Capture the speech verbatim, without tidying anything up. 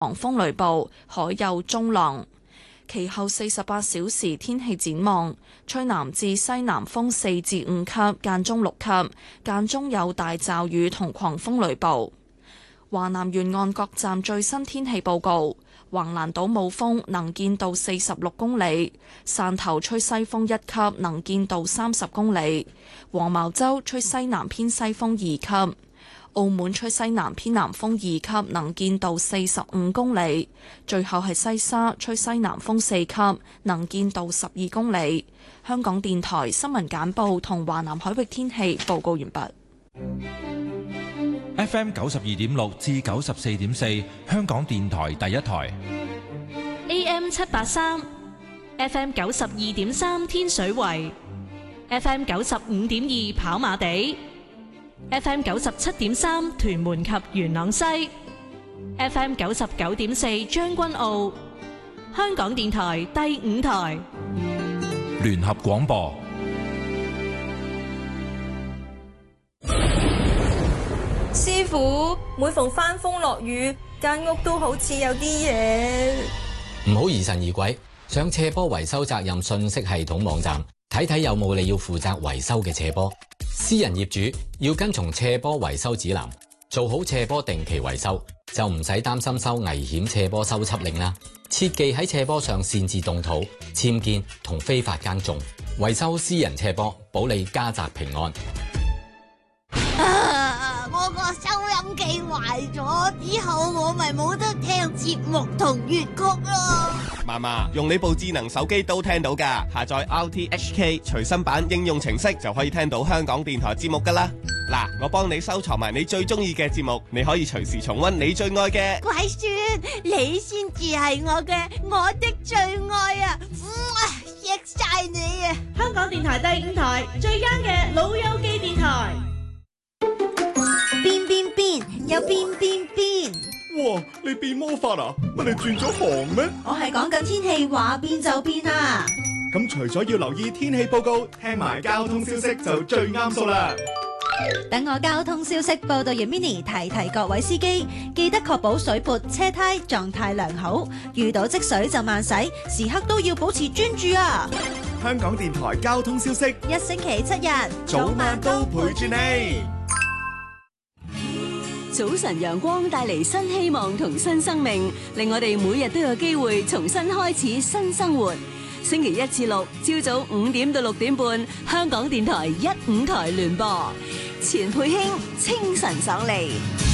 狂風雷暴，海有中浪。其後四十八小時天氣展望，吹南至西南風四至五級，間中六級，間中有大驟雨同狂風雷暴。華南沿岸各站最新天氣報告：橫瀾島冇風，能見度四十六公里；汕頭吹西風一級，能見度三十公里；黃茅洲吹西南偏西風二級；澳門吹西南偏南風二級，能見度四十五公里；最後係西沙吹西南風四級，能見度十二公里。香港電台新聞簡報同華南海域天氣報告完畢。 F M 九十二點六至九十四點四，香港電台第一台。 A M 七八三 ，F M 九十二點三天水圍 ，F M 九十五點二跑馬地 ，F M 九十七點三屯門及元朗西 ，F M 九十九點四將軍澳。香港電台第五台聯合廣播。 師傅，每逢翻風落雨，間屋都好似有啲嘢。 唔好疑神疑鬼，上斜坡維修責任信息系統網站睇睇有冇你要負責維修嘅斜坡。私人業主要跟從斜坡維修指南，做好斜坡定期維修，就唔使擔心收危險斜坡修葺令啦。切忌喺斜坡上擅自動土、僭建同非法耕種。維修私人斜坡，保你家宅平安。 啊！我個收音機壞咗，以後我咪冇得聽節目同粵曲咯。 媽媽，用你部智能手機都聽到噶，下載 R T H K 隨身版應用程式就可以聽到香港電台節目噶啦。嗱，我幫你收藏埋你最中意嘅節目，你可以隨時重溫你最愛嘅。 乖孫，你先至係我嘅我的最愛啊！錫晒你啊！ 香港電台第五台最啱嘅老友記電台。 變變變，有變變變！ 哇，你變魔法啊？乜你轉咗行咩？ 我係講緊天氣，話變就變啊！ 咁除咗要留意天氣報告，聽埋交通消息就最啱數啦。 等我交通消息報道員 Mini 提提各位司機，記得確保水潑、車胎狀態良好，遇到積水就慢駛，時刻都要保持專注啊！ 香港電台交通消息， 一星期七日， 早晚都陪住你。 早晨陽光帶嚟新希望同新生命，令我哋每日都有機會重新開始新生活。星期一至六朝早五點到六點半，香港電台一五台聯播，錢佩卿清晨爽利。